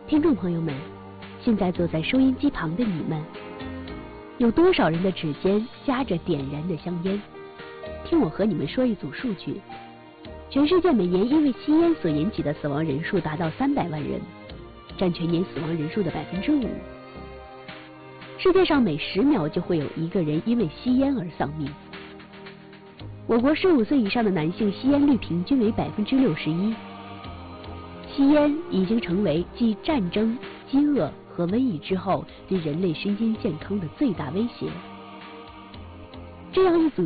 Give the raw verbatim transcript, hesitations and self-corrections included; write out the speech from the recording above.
听众朋友们，现在坐在收音机旁的你们，有多少人的指尖夹着点燃的香烟？听我和你们说一组数据：全世界每年因为吸烟所引起的死亡人数达到三百万人，占全年死亡人数的百分之五。世界上每十秒就会有一个人因为吸烟而丧命。我国十五岁以上的男性吸烟率平均为百分之六十一。吸烟已经成为继战争、饥饿和瘟疫之后对人类身心健康的最大威胁。这样一组